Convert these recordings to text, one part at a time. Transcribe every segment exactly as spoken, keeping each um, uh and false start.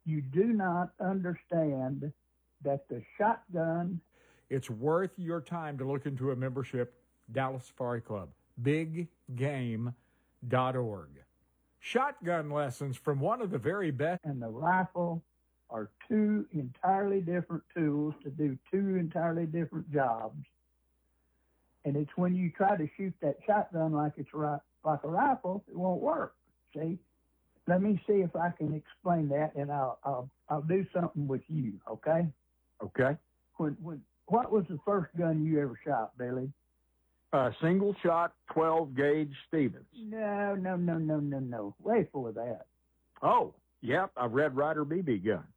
You do not understand that the shotgun... It's worth your time to look into a membership, Dallas Safari Club, big game dot org. Shotgun lessons from one of the very best. And the rifle are two entirely different tools to do two entirely different jobs. And it's when you try to shoot that shotgun like it's ri- like a rifle, it won't work. See? Let me see if I can explain that, and I'll I'll, I'll do something with you, okay? Okay. When when what was the first gun you ever shot, Billy? A uh, single shot, twelve gauge Stevens. No, no, no, no, no, no. Way full of that. Oh, yep, a Red Ryder B B gun.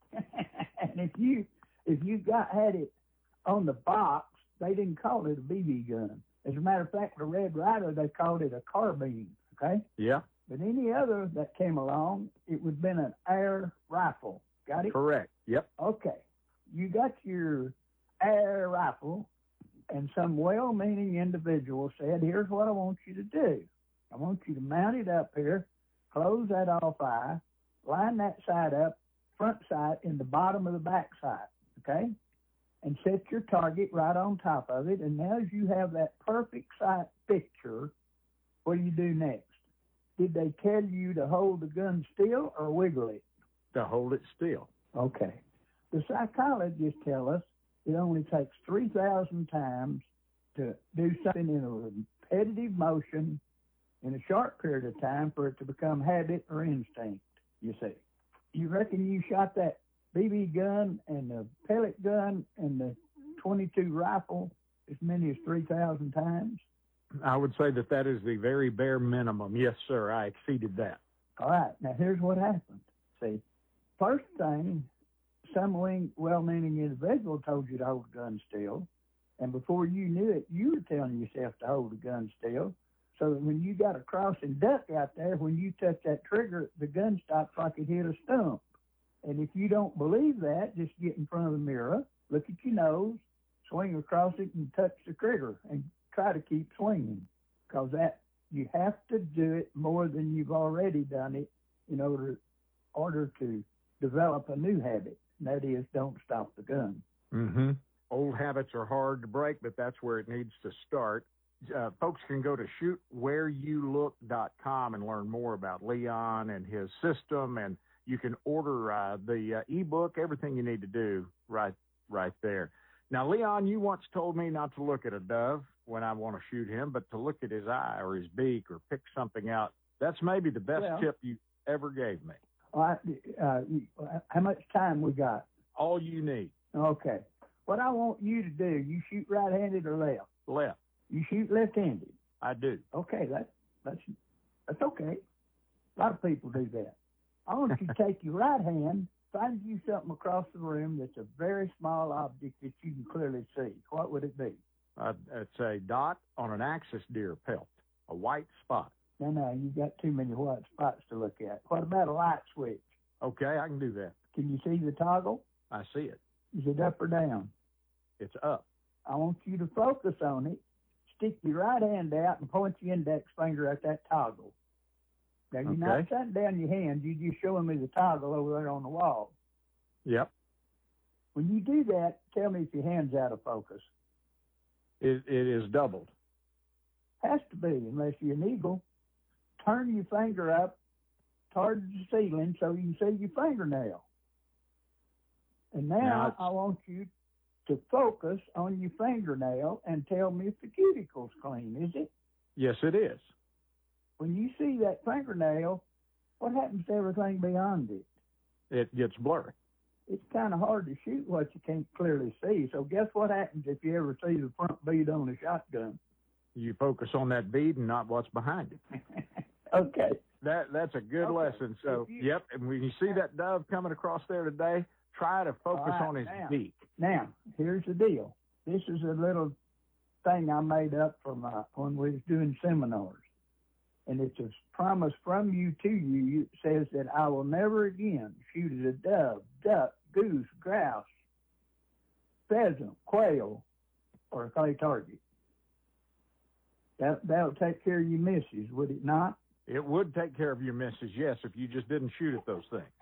And if you if you got had it on the box, they didn't call it a B B gun. As a matter of fact, the Red Ryder, they called it a carbine. Okay. Yeah. But any other that came along, it would have been an air rifle. Got it? Correct. Yep. Okay. You got your air rifle, and some well-meaning individual said, here's what I want you to do. I want you to mount it up here, close that off eye, line that side up, front sight in the bottom of the back sight, okay? And set your target right on top of it. And now as you have that perfect sight picture, what do you do next? Did they tell you to hold the gun still or wiggle it? To hold it still. Okay. The psychologists tell us it only takes three thousand times to do something in a repetitive motion in a short period of time for it to become habit or instinct, you see. You reckon you shot that B B gun and the pellet gun and the twenty-two rifle as many as three thousand times? I would say that that is the very bare minimum. Yes, sir, I exceeded that. All right, now here's what happened. See, first thing, some well-meaning individual told you to hold the gun still, and before you knew it, you were telling yourself to hold the gun still, so that when you got a crossing duck out there, when you touch that trigger, the gun stops like it hit a stump. And if you don't believe that, just get in front of the mirror, look at your nose, swing across it, and touch the trigger, and try to keep swinging, because that you have to do it more than you've already done it in order order to develop a new habit. And that is, don't stop the gun. Mm-hmm. Old habits are hard to break, but that's where it needs to start. Uh, folks can go to shoot where you look dot com and learn more about Leon and his system, and you can order uh, the uh, ebook, everything you need to do right right there. Now, Leon, you once told me not to look at a dove when I want to shoot him, but to look at his eye or his beak or pick something out. That's maybe the best well, tip you ever gave me. Uh, uh, how much time we got? All you need. Okay. What I want you to do, you shoot right-handed or left? Left. You shoot left-handed? I do. Okay, that, that's that's okay. A lot of people do that. I want you to take your right hand, find you something across the room that's a very small object that you can clearly see. What would it be? Uh, it's a dot on an axis deer pelt, a white spot. No, no, you got too many white spots to look at. What about a light switch? Okay, I can do that. Can you see the toggle? I see it. Is it up or down? It's up. I want you to focus on it. Stick your right hand out and point your index finger at that toggle. Now, you're okay. not shutting down your hand. You're just showing me the toggle over there on the wall. Yep. When you do that, tell me if your hand's out of focus. It, it is doubled. Has to be, unless you're an eagle. Turn your finger up towards the ceiling so you can see your fingernail. And now, now I want you to focus on your fingernail and tell me if the cuticle's clean, is it? Yes, it is. When you see that fingernail, what happens to everything beyond it? It gets blurry. It's kind of hard to shoot what you can't clearly see. So guess what happens if you ever see the front bead on a shotgun? You focus on that bead and not what's behind it. Okay. That That's a good okay. lesson. So, you, yep, and when you see that dove coming across there today, try to focus right, on his now, beak. Now, here's the deal. This is a little thing I made up from uh, when we was doing seminars. And it's a promise from you to you. It says that I will never again shoot at a dove, duck, goose, grouse, pheasant, quail, or a clay target. That, that'll take care of your misses, would it not? It would take care of your misses, yes, if you just didn't shoot at those things.